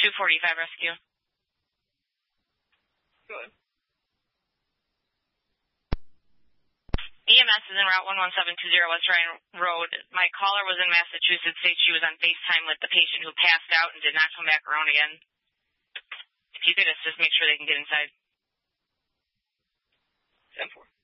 245 rescue. Good. EMS is en route 11720 West Ryan Road. My caller was in Massachusetts State. She was on FaceTime with the patient who passed out and did not come back around again. If you could just make sure they can get inside. 10-4.